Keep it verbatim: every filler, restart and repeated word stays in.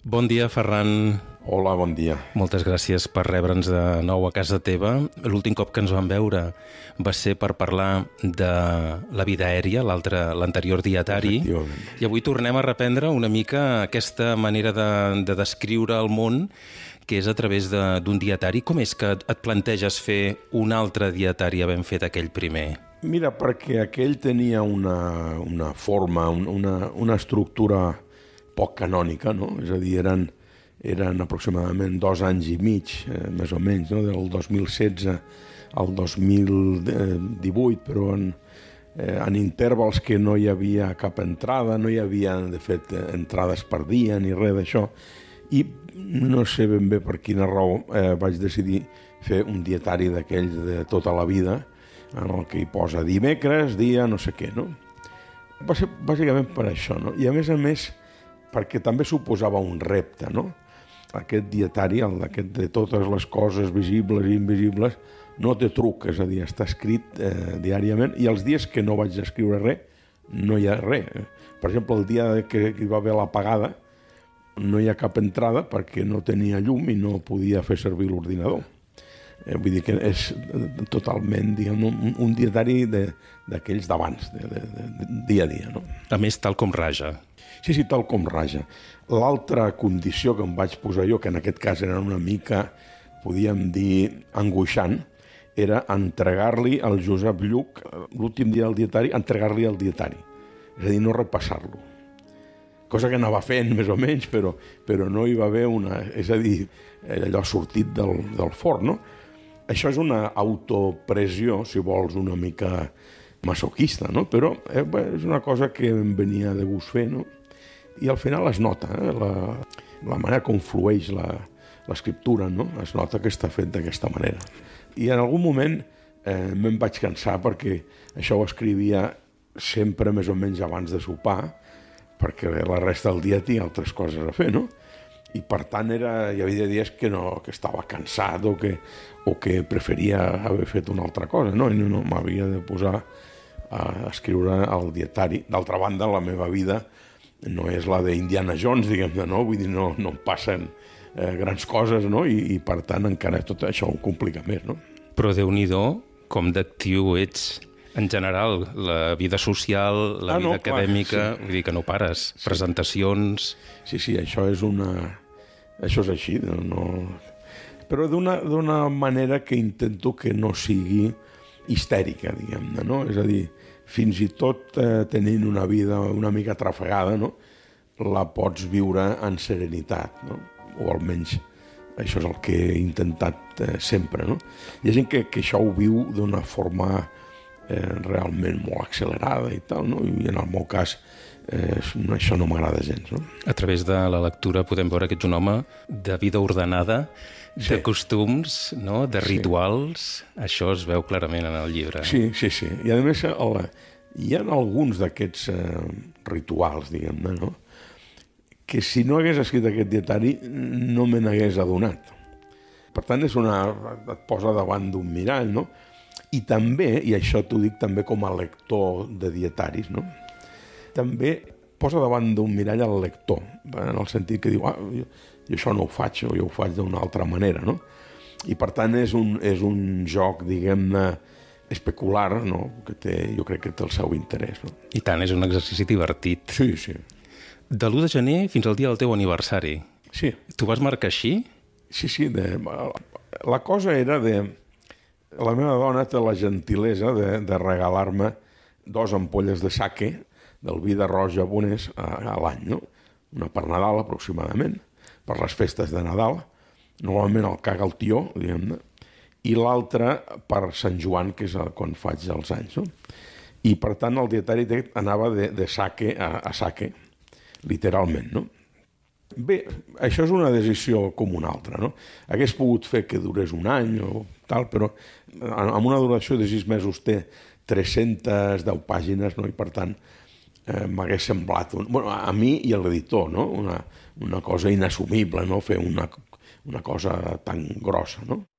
Bon dia, Ferran. Hola, bon dia. Moltes gràcies per rebre'ns de nou a casa teva. L'últim cop que ens vam veure va ser per parlar de la vida aèria, l'altre, l'anterior dietari. I avui tornem a reprendre una mica aquesta manera de, de descriure el món, que és a través de, d'un dietari. Com és que et planteges fer un altre dietari havent fet aquell primer? Mira, perquè aquell tenia una, una forma, una, una estructura poc canònica, no? És a dir, eren, eren aproximadament dos anys i mig, eh, més o menys, no? Del dos mil setze al dos mil divuit, però en, eh, en intervals que no hi havia cap entrada, no hi havia, de fet, entrades per dia ni res d'això, i no sé ben bé per quina raó eh, vaig decidir fer un dietari d'aquells de tota la vida, en el que hi posa dimecres, dia, no sé què, no? Va ser bàsicament per això, no? I a més a més, perquè també suposava un repte, no? Aquest dietari, el d'aquest de totes les coses visibles i invisibles, no té truc, és a dir, està escrit eh, diàriament, i els dies que no vaig escriure res, no hi ha res. Per exemple, el dia que hi va haver l'apagada, no hi ha cap entrada perquè no tenia llum i no podia fer servir l'ordinador. Eh, vull dir que és totalment, diguem, un, un dietari d'aquells d'abans, de, de, de, de dia a dia, no? A més, tal com raja. Sí, sí, tal com raja. L'altra condició que em vaig posar jo, que en aquest cas era una mica, podíem dir, angoixant, era entregar-li al Josep Lluc, l'últim dia del dietari, entregar-li el dietari. És a dir, no repassar-lo. Cosa que anava fent, més o menys, però, però no hi va haver una... És a dir, allò sortit del, del forn, no? Això és una autopressió, si vols, una mica masoquista, no? Però eh, és una cosa que em venia de gust fer, no? I al final es nota, eh? la, la manera com flueix la, l'escriptura, no? Es nota que està fet d'aquesta manera. I en algun moment eh, me'n vaig cansar perquè això ho escrivia sempre més o menys abans de sopar, perquè la resta del dia tinc altres coses a fer, no? I per tant era, hi havia dies que, no, que estava cansat o que, o que preferia haver fet una altra cosa, no? I no, no m'havia de posar a escriure el dietari. D'altra banda, la meva vida no és la d'Indiana Jones, diguem-ne, no? Vull dir, no, no em passen eh, grans coses, no? I, I per tant encara tot això ho complica més, no? Però Déu-n'hi-do, com d'actiu ets en general, la vida social, la ah, vida no, acadèmica, clar, sí. Vull dir que no pares, sí. Presentacions... Sí, sí, això és una... Això és així, no... no... Però d'una, d'una manera que intento que no sigui histèrica, diguem-ne, no? És a dir, fins i tot eh, tenint una vida una mica trafegada, no? La pots viure en serenitat, no? O almenys això és el que he intentat eh, sempre, no? Hi ha gent que, que això ho viu d'una forma eh, realment molt accelerada i tal, no? I en el meu cas eh, això no m'agrada gens, no? A través de la lectura podem veure que ets un home de vida ordenada, sí. De costums, no? De rituals, sí. Això es veu clarament en el llibre. Sí, sí, sí. I a més el, hi ha alguns d'aquests eh, rituals, diguem-ne, no? Que si no hagués escrit aquest dietari no me n'hagués adonat. Per tant, és una... et posa davant d'un mirall, no? I també, i això t'ho dic també com a lector de dietaris, no? També posa davant d'un mirall al lector, en el sentit que diu, ah, jo, jo això no ho faig, o jo ho faig d'una altra manera, no? I per tant és un, és un joc, diguem-ne, especular, no? Que té, jo crec que té el seu interès, no? I tant, és un exercici divertit. Sí, sí. De l'u de gener fins al dia del teu aniversari. Sí. Tu vas marcar així? Sí, sí. De, la cosa era de... La meva dona té la gentilesa de, de regalar-me dos ampolles de sake del vi d'arròs japonès a, a l'any, no? Una per Nadal, aproximadament, per les festes de Nadal. Normalment el caga el tió, diguem-ne, i l'altre per Sant Joan, que és quan faig els anys, no? I, per tant, el dietari anava de, de sake a, a sake, literalment, no? Bé, això és una decisió com una altra, no? Hagués pogut fer que durés un any o tal, però amb una duració de sis mesos té tres-centes deu pàgines, no? I per tant eh, m'hagués semblat, un... bueno, a mi i a l'editor, no? Una, una cosa inassumible, no? Fer una, una cosa tan grossa, no?